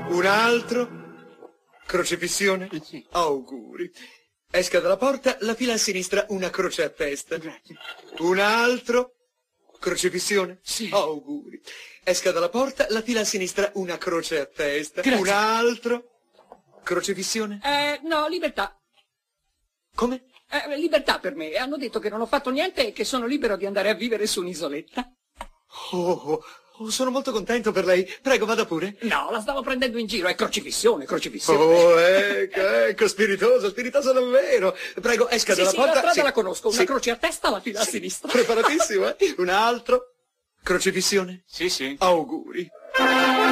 Un altro. Crocifissione. Sì. Auguri. Esca dalla porta, la fila a sinistra, una croce a testa. Grazie. Un altro. Crocifissione. Sì. Auguri. Esca dalla porta, la fila a sinistra, una croce a testa. Grazie. Un altro. Crocifissione. No, libertà. Come? Libertà per me. Hanno detto che non ho fatto niente e che sono libero di andare a vivere su un'isoletta. Sono molto contento per lei. Prego, vada pure. No, la stavo prendendo in giro. È crocifissione, crocifissione. Ecco, spiritoso davvero. Prego, esca dalla Sì, porta. la strada la conosco. Una croce a testa, la fila a sinistra. Preparatissimo, eh? Un altro. Crocifissione. Sì. Auguri.